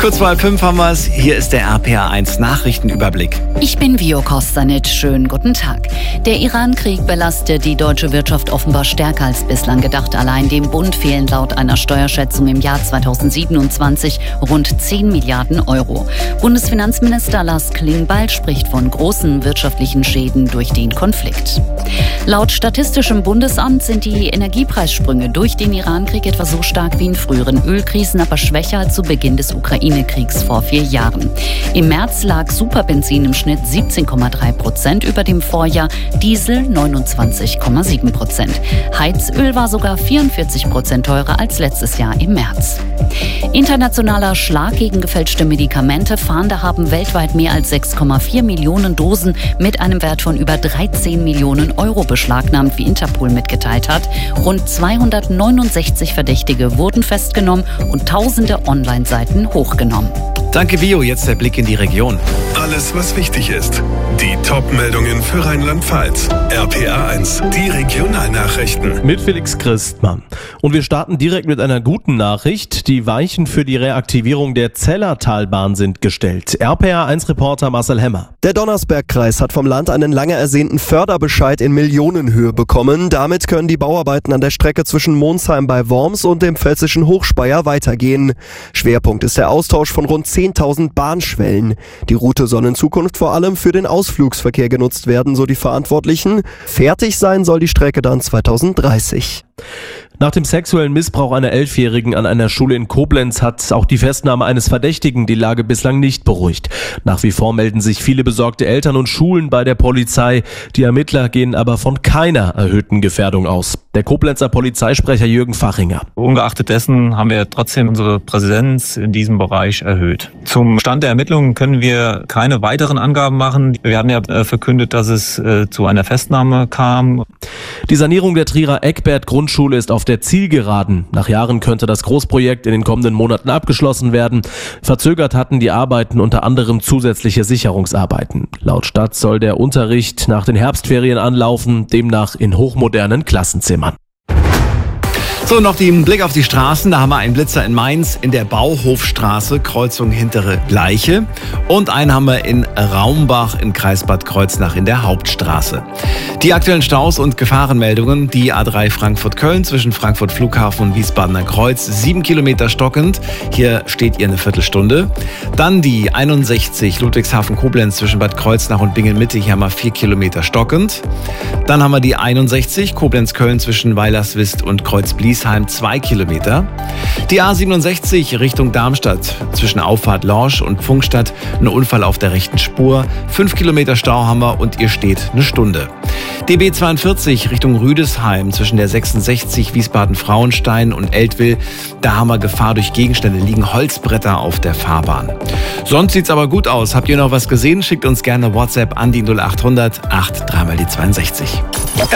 Kurz vor 5 haben wir es. Hier ist der RPA1 Nachrichtenüberblick. Ich bin Vio Kostanic. Schönen guten Tag. Der Iran-Krieg belastet die deutsche Wirtschaft offenbar stärker als bislang gedacht. Allein dem Bund fehlen laut einer Steuerschätzung im Jahr 2027 rund 10 Milliarden Euro. Bundesfinanzminister Lars Klingbeil spricht von großen wirtschaftlichen Schäden durch den Konflikt. Laut Statistischem Bundesamt sind die Energiepreissprünge durch den Iran-Krieg etwa so stark wie in früheren Ölkrisen, aber schwächer als zu Beginn des Ukraine-Kriegs vor 4 Jahren. Im März lag Superbenzin im Schnitt 17,3% über dem Vorjahr, Diesel 29,7%. Heizöl war sogar 44% teurer als letztes Jahr im März. Internationaler Schlag gegen gefälschte Medikamente. Fahnder haben weltweit mehr als 6,4 Millionen Dosen mit einem Wert von über 13 Millionen Euro beschlagnahmt, wie Interpol mitgeteilt hat. Rund 269 Verdächtige wurden festgenommen und tausende Online-Seiten hochgenommen. Danke, Vio. Jetzt der Blick in die Region. Alles, was wichtig ist. Die Top-Meldungen für Rheinland-Pfalz. RPA1, die Regionalnachrichten. Mit Felix Christmann. Und wir starten direkt mit einer guten Nachricht. Die Weichen für die Reaktivierung der Zellertalbahn sind gestellt. RPA1-Reporter Marcel Hemmer. Der Donnersbergkreis hat vom Land einen lange ersehnten Förderbescheid in Millionenhöhe bekommen. Damit können die Bauarbeiten an der Strecke zwischen Monsheim bei Worms und dem pfälzischen Hochspeyer weitergehen. Schwerpunkt ist der Austausch von rund 10.000 Bahnschwellen. Die Route soll in Zukunft vor allem für den Ausflugsverkehr genutzt werden, so die Verantwortlichen. Fertig sein soll die Strecke dann 2030. Nach dem sexuellen Missbrauch einer 11-Jährigen an einer Schule in Koblenz hat auch die Festnahme eines Verdächtigen die Lage bislang nicht beruhigt. Nach wie vor melden sich viele besorgte Eltern und Schulen bei der Polizei. Die Ermittler gehen aber von keiner erhöhten Gefährdung aus. Der Koblenzer Polizeisprecher Jürgen Fachinger. Ungeachtet dessen haben wir trotzdem unsere Präsenz in diesem Bereich erhöht. Zum Stand der Ermittlungen können wir keine weiteren Angaben machen. Wir haben ja verkündet, dass es zu einer Festnahme kam. Die Sanierung der Trierer Eckbert-Grundschule ist auf der Zielgeraden. Nach Jahren könnte das Großprojekt in den kommenden Monaten abgeschlossen werden. Verzögert hatten die Arbeiten unter anderem zusätzliche Sicherungsarbeiten. Laut Stadt soll der Unterricht nach den Herbstferien anlaufen, demnach in hochmodernen Klassenzimmern. So, noch den Blick auf die Straßen. Da haben wir einen Blitzer in Mainz in der Bauhofstraße, Kreuzung Hintere Gleiche. Und einen haben wir in Raumbach im Kreis Bad Kreuznach in der Hauptstraße. Die aktuellen Staus und Gefahrenmeldungen. Die A3 Frankfurt-Köln zwischen Frankfurt Flughafen und Wiesbadener Kreuz, 7 Kilometer stockend. Hier steht ihr eine Viertelstunde. Dann die 61 Ludwigshafen-Koblenz zwischen Bad Kreuznach und Bingen-Mitte. Hier haben wir 4 Kilometer stockend. Dann haben wir die 61 Koblenz-Köln zwischen Weilerswist und Kreuz-Bliesheim, 2 Kilometer. Die A67 Richtung Darmstadt zwischen Auffahrt Lorsch und Pfungstadt, ein Unfall auf der rechten Spur. 5 Kilometer Stau haben wir und ihr steht eine Stunde. Die B42 Richtung Rüdesheim zwischen der 66 Wiesbaden-Frauenstein und Eltville. Da haben wir Gefahr durch Gegenstände, liegen Holzbretter auf der Fahrbahn. Sonst sieht's aber gut aus. Habt ihr noch was gesehen? Schickt uns gerne WhatsApp an die 0800 8 3 mal die 62.